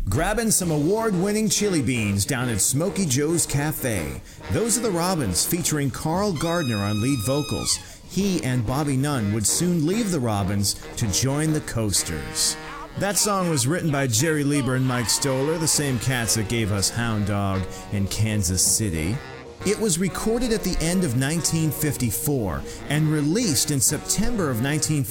Grabbing some award-winning chili beans down at Smokey Joe's Cafe. Those are the Robins, featuring Carl Gardner on lead vocals. He and Bobby Nunn would soon leave the Robins to join the Coasters. That song was written by Jerry Leiber and Mike Stoller, the same cats that gave us Hound Dog and Kansas City. It was recorded at the end of 1954 and released in September of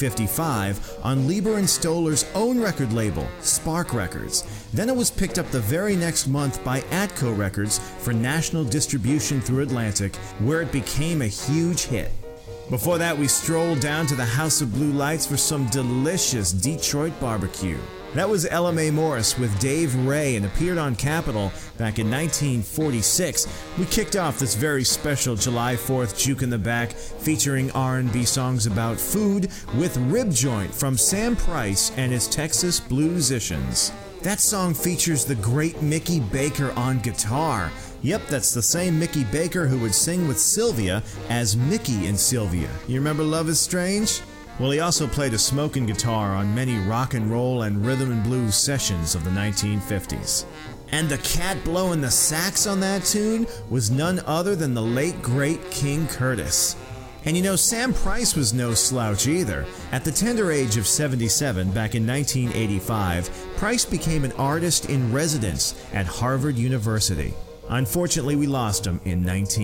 1955 on Leiber and Stoller's own record label, Spark Records. Then it was picked up the very next month by Atco Records for national distribution through Atlantic, where it became a huge hit. Before that, we strolled down to the House of Blue Lights for some delicious Detroit barbecue. That was Ella Mae Morris with Dave Ray and appeared on Capitol back in 1946. We kicked off this very special July 4th Juke in the Back featuring R&B songs about food with Rib Joint from Sam Price and his Texas Bluesicians. That song features the great Mickey Baker on guitar. Yep, that's the same Mickey Baker who would sing with Sylvia as Mickey in Sylvia. You remember Love is Strange? Well, he also played a smoking guitar on many rock and roll and rhythm and blues sessions of the 1950s. And the cat blowing the sax on that tune was none other than the late great King Curtis. And you know, Sam Price was no slouch either. At the tender age of 77, back in 1985, Price became an artist in residence at Harvard University. Unfortunately, we lost him in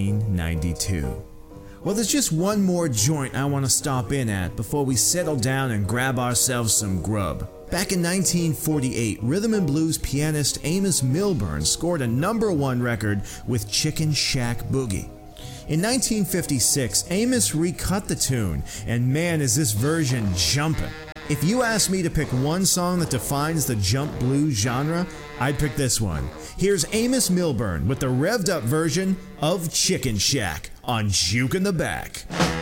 1992. Well, there's just one more joint I want to stop in at before we settle down and grab ourselves some grub. Back in 1948, rhythm and blues pianist Amos Milburn scored a #1 record with Chicken Shack Boogie. In 1956, Amos recut the tune, and man, is this version jumpin'. If you ask me to pick one song that defines the jump blues genre, I'd pick this one. Here's Amos Milburn with the revved up version of Chicken Shack on Juke in the Back.